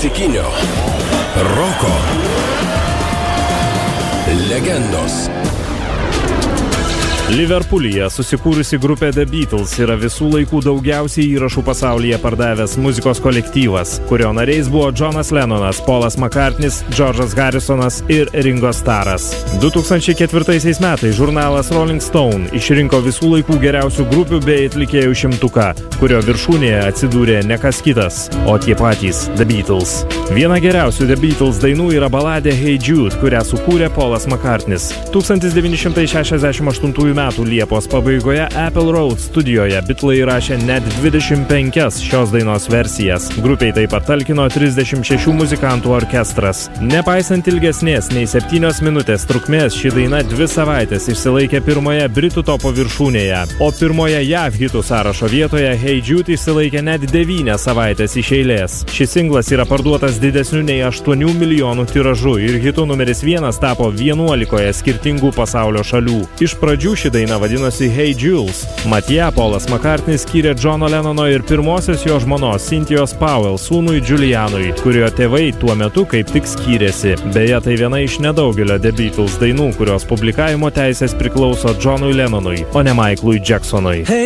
klasikinio roko legendos. Liverpulyje susikūrusi grupė The Beatles yra visų laikų daugiausiai įrašų pasaulyje pardavęs muzikos kolektyvas, kurio nariais buvo Johnas Lennonas, Paulas McCartney's, George'as Harrisonas ir Ringo Starras. 2004 metais žurnalas Rolling Stone išrinko visų laikų geriausių grupių bei atlikėjų 100, kurio viršūnėje atsidūrė ne kas kitas, o tie patys The Beatles. Viena geriausių The Beatles dainų yra baladė Hey Jude, kurią sukūrė Paulas McCartney's. 1968 metų Liepos pabaigoje Apple Road studijoje Beatlai įrašė net 25 šios dainos versijas. Grupiai taip pat talkino 36 muzikantų orkestras. Nepaisant ilgesnės nei 7 minutės trukmės, ši daina 2 savaitės išsilaikė pirmoje Britų topo viršūnėje, o pirmoje JAV hitų sąrašo vietoje Hey Jude išsilaikė net 9 savaitės iš eilės. Šis singlas yra parduotas didesniu nei 8 milijonų tiražu ir hitų numeris 1 tapo 11 skirtingų pasaulio šalių. Iš pradžių ši daina vadinosi Hey Jules. Mat ją Paulas McCartney skyrė Johno Lennono ir pirmosios jo žmonos Cynthios Powell sūnui Julianui, kurio tėvai tuo metu kaip tik skyrėsi. Beje, tai viena iš nedaugelio The Beatles dainų, kurios publikavimo teisės priklauso Johnui Lennonui, o ne Michaelui Jacksonui.